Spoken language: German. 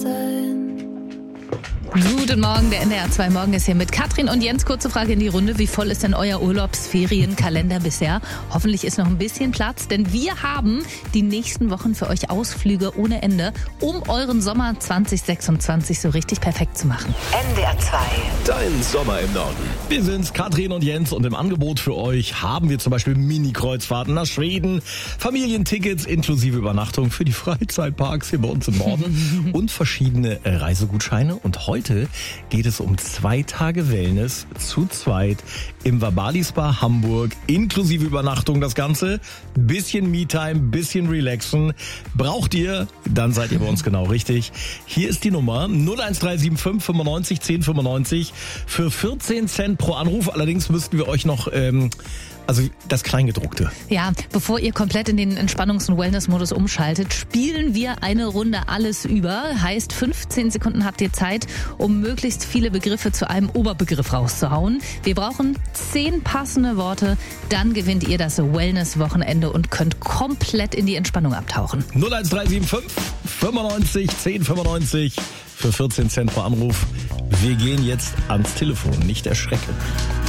Guten Morgen, der NDR 2 Morgen ist hier mit Katrin und Jens. Kurze Frage in die Runde. Wie voll ist denn euer Urlaubsferienkalender bisher? Hoffentlich ist noch ein bisschen Platz, denn wir haben die nächsten Wochen für euch Ausflüge ohne Ende, um euren Sommer 2026 so richtig perfekt zu machen. NDR 2. Dein Sommer im Norden. Wir sind's, Katrin und Jens, und im Angebot für euch haben wir zum Beispiel Mini-Kreuzfahrten nach Schweden, Familientickets inklusive Übernachtung für die Freizeitparks hier bei uns im Norden und verschiedene Reisegutscheine. Und heute geht es um 2 Tage Wellness zu zweit im Vabali Spa Hamburg, inklusive Übernachtung das Ganze. Bisschen Me-Time, bisschen Relaxen. Braucht ihr, dann seid ihr bei uns genau richtig. Hier ist die Nummer 01375 95 10 95 für 14 Cent pro Anruf. Allerdings müssten wir euch noch also das Kleingedruckte. Ja, bevor ihr komplett in den Entspannungs- und Wellness-Modus umschaltet, spielen wir eine Runde alles über. Heißt, 15 Sekunden habt ihr Zeit, um möglichst viele Begriffe zu einem Oberbegriff rauszuhauen. Wir brauchen 10 passende Worte, dann gewinnt ihr das Wellness-Wochenende und könnt komplett in die Entspannung abtauchen. 01375 95 10 95 für 14 Cent pro Anruf. Wir gehen jetzt ans Telefon, nicht erschrecken.